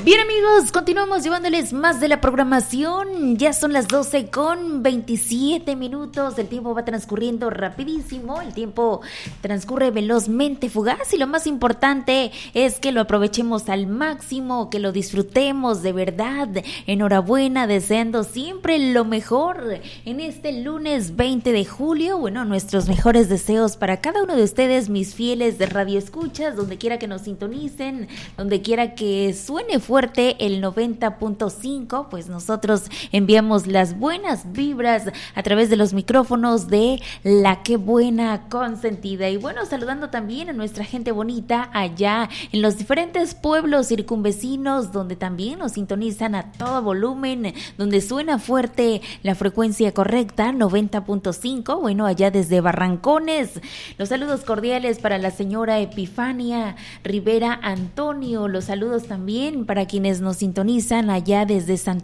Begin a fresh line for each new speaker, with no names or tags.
Bien, amigos, continuamos llevándoles más de la programación. Ya son las 12:27. El tiempo va transcurriendo rapidísimo. El tiempo transcurre velozmente, fugaz. Y lo más importante es que lo aprovechemos al máximo, que lo disfrutemos de verdad. Enhorabuena, deseando siempre lo mejor en este lunes 20 de julio. Bueno, nuestros mejores deseos para cada uno de ustedes, mis fieles de Radio Escuchas, donde quiera que nos sintonicen, donde quiera que suene fuerte el 90.5, pues nosotros enviamos las buenas vibras a través de los micrófonos de La Qué Buena Consentida. Y bueno, saludando también a nuestra gente bonita allá en los diferentes pueblos circunvecinos, donde también nos sintonizan a todo volumen, donde suena fuerte la frecuencia correcta, 90.5. Bueno, allá desde Barrancones, los saludos cordiales para la señora Epifania Rivera Antonio, los saludos también para quienes nos sintonizan allá desde Santa